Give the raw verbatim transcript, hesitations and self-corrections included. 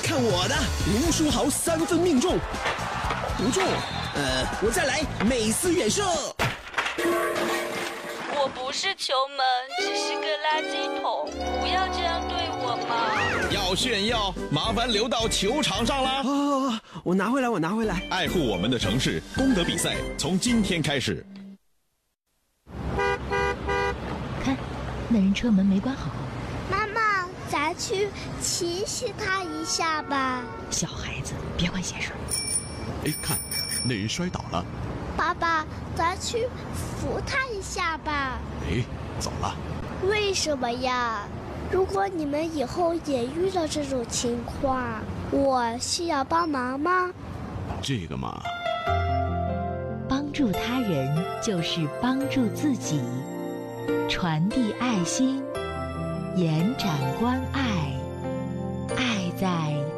看我的，林书豪三分命中，不中，呃，我再来，美斯远射。 我不是球门，只是个垃圾桶，不要这样对我嘛！ 要炫耀，麻烦留到球场上啦！ 啊，我拿回来，我拿回来。 爱护我们的城市，功德比赛从今天开始。 看，那人车门没关好。 妈妈，咱去提醒他一下吧。 小孩子，别管闲事。 哎，看，那人摔倒了。 爸爸，咱去扶他一下吧。 哎，走了。 为什么呀？如果你们以后也遇到这种情况，我需要帮忙吗？ 这个嘛， 帮助他人就是帮助自己，传递爱心，延展关爱，爱在